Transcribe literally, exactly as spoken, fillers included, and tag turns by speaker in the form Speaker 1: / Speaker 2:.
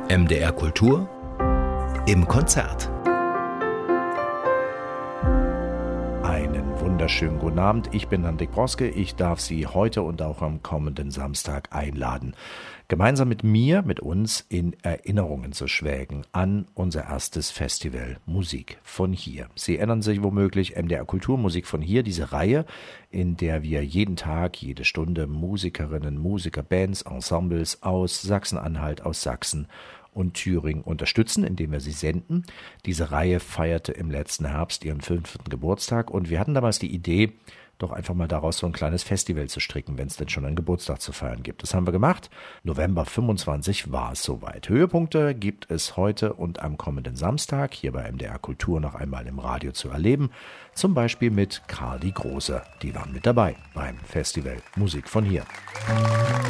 Speaker 1: M D R Kultur im Konzert.
Speaker 2: Einen wunderschönen guten Abend, ich bin Hendrik Broske. Ich darf Sie heute und auch am kommenden Samstag einladen, gemeinsam mit mir, mit uns in Erinnerungen zu schwelgen an unser erstes Festival Musik von hier. Sie erinnern sich womöglich, M D R Kultur Musik von hier, diese Reihe, in der wir jeden Tag, jede Stunde Musikerinnen, Musiker, Bands, Ensembles aus Sachsen-Anhalt, aus Sachsen und Thüringen unterstützen, indem wir sie senden. Diese Reihe feierte im letzten Herbst ihren fünften Geburtstag und wir hatten damals die Idee, doch einfach mal daraus so ein kleines Festival zu stricken, wenn es denn schon einen Geburtstag zu feiern gibt. Das haben wir gemacht. November fünfundzwanzig war es soweit. Höhepunkte gibt es heute und am kommenden Samstag hier bei M D R Kultur noch einmal im Radio zu erleben. Zum Beispiel mit Karl die Große. Die waren mit dabei beim Festival Musik von hier.